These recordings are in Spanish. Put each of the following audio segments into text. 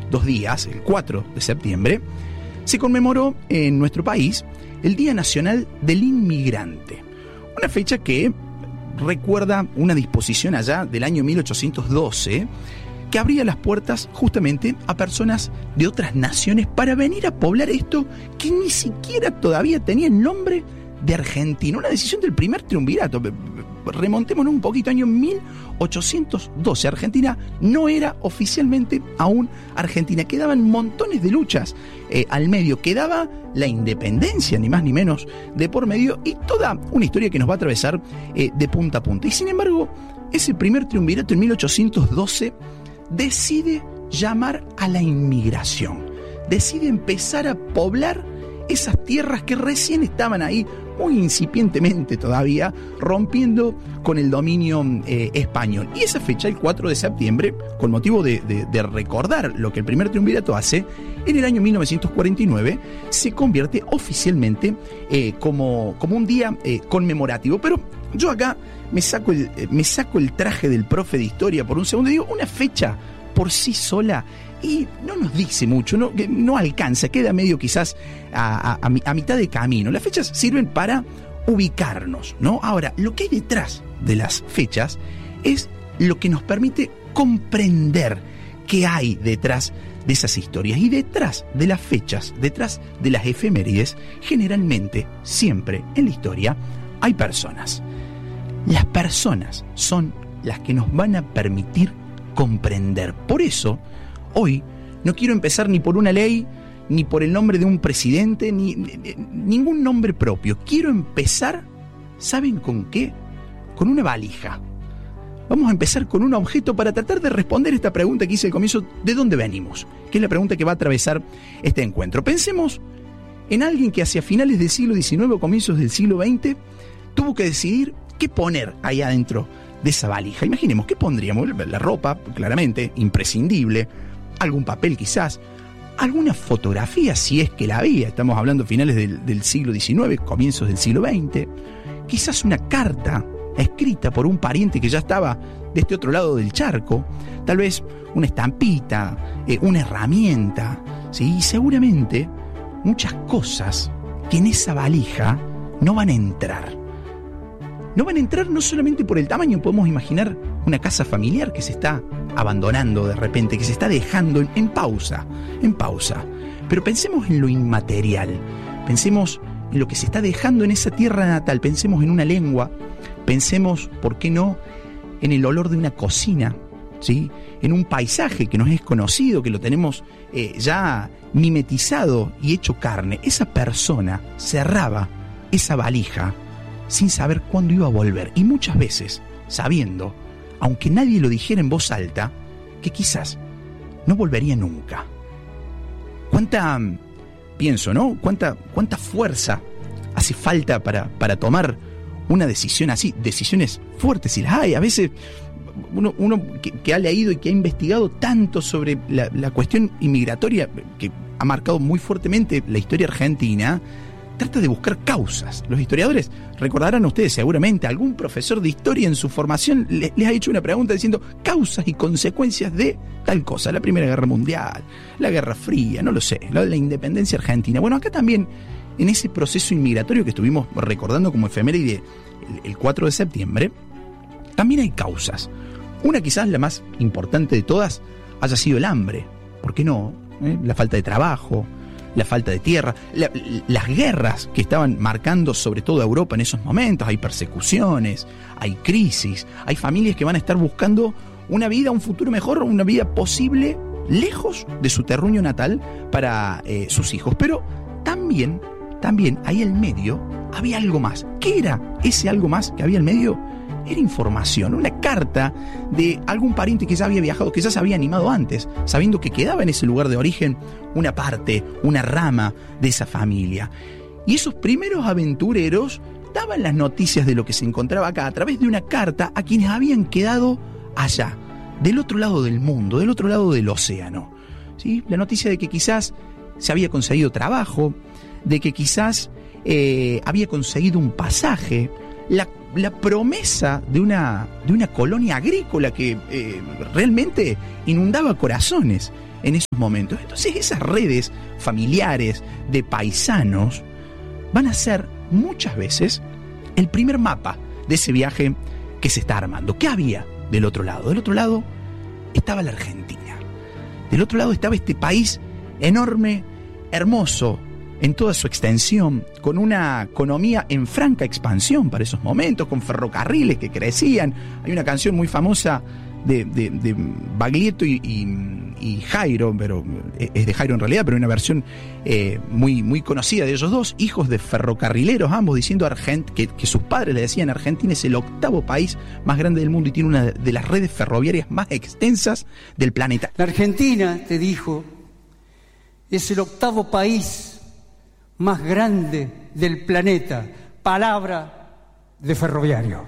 2 días, el 4 de septiembre, se conmemoró en nuestro país el Día Nacional del Inmigrante. Una fecha que recuerda una disposición allá del año 1812 que abría las puertas justamente a personas de otras naciones para venir a poblar esto que ni siquiera todavía tenía el nombre de Argentina. Una decisión del primer triunvirato. Remontémonos un poquito, año 1812. Argentina no era oficialmente aún Argentina. Quedaban montones de luchas al medio. Quedaba la independencia, ni más ni menos, de por medio, y toda una historia que nos va a atravesar de punta a punta. Y sin embargo, ese primer triunvirato en 1812 decide llamar a la inmigración. Decide empezar a poblar esas tierras que recién estaban ahí, muy incipientemente todavía, rompiendo con el dominio español. Y esa fecha, el 4 de septiembre, con motivo de recordar lo que el primer triunvirato hace, en el año 1949 se convierte oficialmente como un día conmemorativo. Pero yo acá me saco el traje del profe de historia por un segundo y digo, una fecha por sí sola y no nos dice mucho, no alcanza, queda medio quizás a mitad de camino. Las fechas sirven para ubicarnos, ¿no? Ahora, lo que hay detrás de las fechas es lo que nos permite comprender qué hay detrás de esas historias. Y detrás de las fechas, detrás de las efemérides, generalmente, siempre en la historia, hay personas. Las personas son las que nos van a permitir comprender. Por eso, hoy no quiero empezar ni por una ley, ni por el nombre de un presidente, ni ningún nombre propio. Quiero empezar, ¿saben con qué? Con una valija. Vamos a empezar con un objeto para tratar de responder esta pregunta que hice al comienzo, ¿de dónde venimos? Que es la pregunta que va a atravesar este encuentro. Pensemos en alguien que hacia finales del siglo XIX o comienzos del siglo XX tuvo que decidir qué poner ahí adentro de esa valija. Imaginemos, ¿qué pondríamos? La ropa, claramente, imprescindible, algún papel quizás, alguna fotografía si es que la había, estamos hablando finales del siglo XIX, comienzos del siglo XX, quizás una carta escrita por un pariente que ya estaba de este otro lado del charco, tal vez una estampita, una herramienta, ¿sí? Y seguramente muchas cosas que en esa valija no van a entrar. No van a entrar no solamente por el tamaño, podemos imaginar una casa familiar que se está abandonando de repente, que se está dejando en pausa. Pero pensemos en lo inmaterial, pensemos en lo que se está dejando en esa tierra natal, pensemos en una lengua, pensemos, ¿por qué no?, en el olor de una cocina, ¿sí?, en un paisaje que nos es conocido, que lo tenemos ya mimetizado y hecho carne. Esa persona cerraba esa valija sin saber cuándo iba a volver, y muchas veces sabiendo, aunque nadie lo dijera en voz alta, que quizás no volvería nunca. Pienso, ¿no? ¿Cuánta fuerza hace falta para tomar una decisión así? Decisiones fuertes, si las hay. A veces uno que ha leído y que ha investigado tanto sobre la cuestión inmigratoria, que ha marcado muy fuertemente la historia argentina, trata de buscar causas. Los historiadores, recordarán ustedes seguramente, algún profesor de historia en su formación les ha hecho una pregunta diciendo causas y consecuencias de tal cosa, la Primera Guerra Mundial, la Guerra Fría, no lo sé, la independencia argentina. Bueno, acá también, en ese proceso inmigratorio que estuvimos recordando como efeméride el 4 de septiembre, también hay causas. Una, quizás la más importante de todas, haya sido el hambre. ¿Por qué no? La falta de trabajo, la falta de tierra, las guerras que estaban marcando sobre todo a Europa en esos momentos. Hay persecuciones, hay crisis, hay familias que van a estar buscando una vida, un futuro mejor, una vida posible lejos de su terruño natal para sus hijos. Pero también ahí en medio había algo más. ¿Qué era ese algo más que había en medio? Era información, una carta de algún pariente que ya había viajado, que ya se había animado antes, sabiendo que quedaba en ese lugar de origen una parte, una rama de esa familia. Y esos primeros aventureros daban las noticias de lo que se encontraba acá a través de una carta a quienes habían quedado allá, del otro lado del mundo, del otro lado del océano, ¿sí? La noticia de que quizás se había conseguido trabajo, de que quizás había conseguido un pasaje, la promesa de una colonia agrícola que realmente inundaba corazones en esos momentos. Entonces esas redes familiares de paisanos van a ser muchas veces el primer mapa de ese viaje que se está armando. ¿Qué había del otro lado? Del otro lado estaba la Argentina. Del otro lado estaba este país enorme, hermoso en toda su extensión, con una economía en franca expansión para esos momentos, con ferrocarriles que crecían. Hay una canción muy famosa de Baglietto y Jairo, pero es de Jairo en realidad, pero una versión muy conocida de ellos dos, hijos de ferrocarrileros, ambos diciendo que sus padres le decían: Argentina es el 8º país más grande del mundo y tiene una de las redes ferroviarias más extensas del planeta. La Argentina, te dijo, es el 8º país más grande del planeta. Palabra de ferroviario.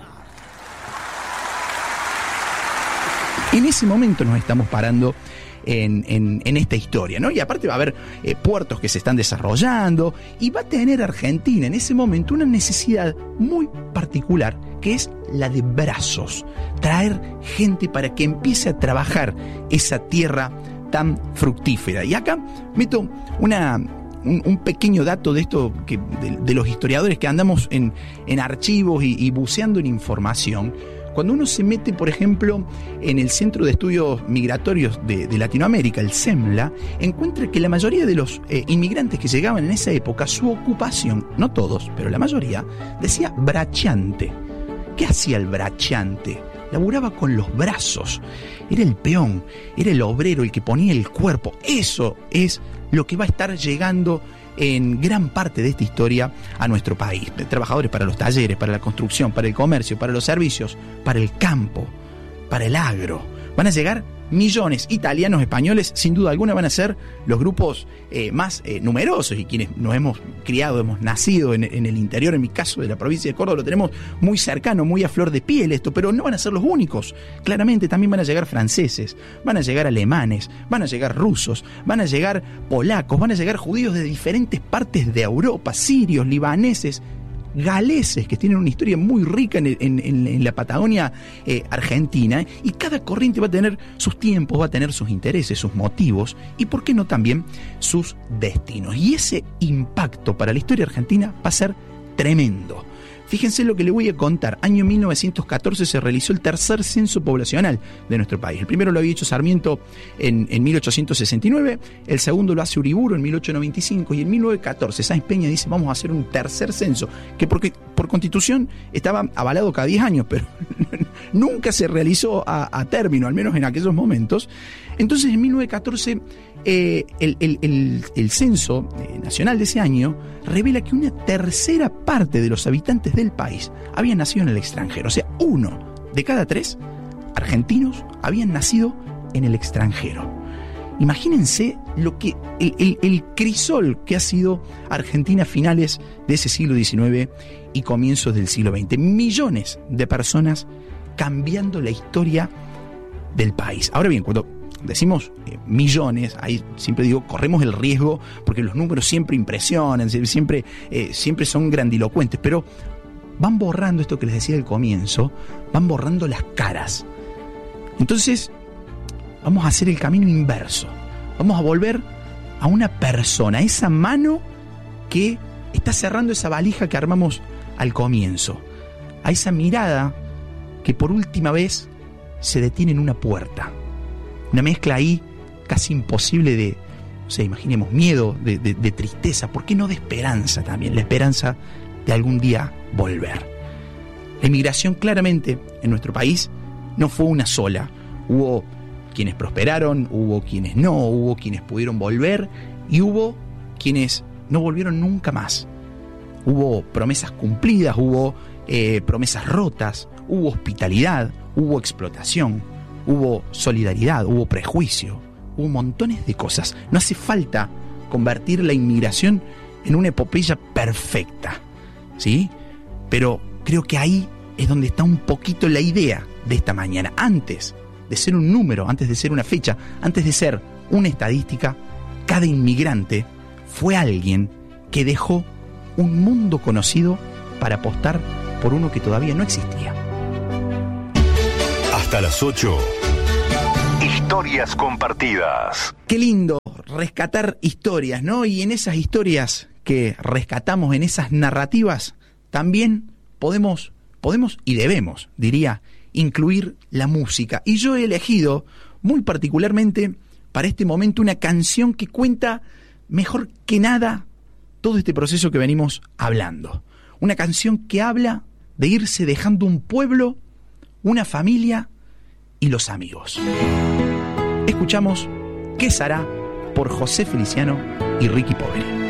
En ese momento nos estamos parando en esta historia, ¿no? Y aparte va a haber puertos que se están desarrollando y va a tener Argentina en ese momento una necesidad muy particular, que es la de brazos, traer gente para que empiece a trabajar esa tierra tan fructífera. Y acá meto un pequeño dato de esto, de los historiadores que andamos en archivos y buceando en información. Cuando uno se mete, por ejemplo, en el Centro de Estudios Migratorios de Latinoamérica, el CEMLA, encuentra que la mayoría de los inmigrantes que llegaban en esa época, su ocupación, no todos, pero la mayoría, decía brachante. ¿Qué hacía el brachante? Laburaba con los brazos, era el peón, era el obrero, el que ponía el cuerpo. Eso es lo que va a estar llegando en gran parte de esta historia a nuestro país. Trabajadores para los talleres, para la construcción, para el comercio, para los servicios, para el campo, para el agro. Van a llegar millones. Italianos, españoles, sin duda alguna van a ser los grupos más numerosos, y quienes nos hemos criado, hemos nacido en el interior, en mi caso de la provincia de Córdoba, lo tenemos muy cercano, muy a flor de piel esto, pero no van a ser los únicos. Claramente también van a llegar franceses, van a llegar alemanes, van a llegar rusos, van a llegar polacos, van a llegar judíos de diferentes partes de Europa, sirios, libaneses, galeses, que tienen una historia muy rica en la Patagonia argentina, y cada corriente va a tener sus tiempos, va a tener sus intereses, sus motivos y, por qué no, también sus destinos. Y ese impacto para la historia argentina va a ser tremendo. Fíjense lo que le voy a contar. Año 1914 se realizó el tercer censo poblacional de nuestro país. El primero lo había hecho Sarmiento en 1869, el segundo lo hace Uriburu en 1895, y en 1914 Sáenz Peña dice: vamos a hacer un tercer censo, que porque por constitución estaba avalado cada 10 años, pero nunca se realizó a término, al menos en aquellos momentos. Entonces, en 1914, el censo nacional de ese año revela que una tercera parte de los habitantes del país habían nacido en el extranjero. O sea, 1 de cada 3 argentinos habían nacido en el extranjero. Imagínense lo que el crisol que ha sido Argentina a finales de ese siglo XIX y comienzos del siglo XX. Millones de personas cambiando la historia del país. Ahora bien, cuando decimos millones, ahí siempre digo, corremos el riesgo, porque los números siempre impresionan, siempre son grandilocuentes, pero van borrando esto que les decía al comienzo, van borrando las caras. Entonces, vamos a hacer el camino inverso. Vamos a volver a una persona, a esa mano que está cerrando esa valija que armamos al comienzo, a esa mirada que por última vez se detiene en una puerta. Una mezcla ahí casi imposible de, imaginemos, miedo, de tristeza, ¿por qué no de esperanza también? La esperanza de algún día volver. La inmigración claramente en nuestro país no fue una sola. Hubo quienes prosperaron, hubo quienes no, hubo quienes pudieron volver y hubo quienes no volvieron nunca más. Hubo promesas cumplidas, hubo promesas rotas, hubo hospitalidad, hubo explotación, hubo solidaridad, hubo prejuicio, hubo montones de cosas. No hace falta convertir la inmigración en una epopeya perfecta, ¿sí? Pero creo que ahí es donde está un poquito la idea de esta mañana. Antes de ser un número, antes de ser una fecha, antes de ser una estadística, cada inmigrante fue alguien que dejó un mundo conocido para apostar por uno que todavía no existía. Hasta las 8. Historias compartidas. Qué lindo rescatar historias, ¿no? Y en esas historias que rescatamos, en esas narrativas, también podemos y debemos, diría, incluir la música. Y yo he elegido muy particularmente para este momento una canción que cuenta mejor que nada todo este proceso que venimos hablando. Una canción que habla de irse dejando un pueblo, una familia y los amigos. Escuchamos ¿Qué será? Por José Feliciano y Ricky Poveri.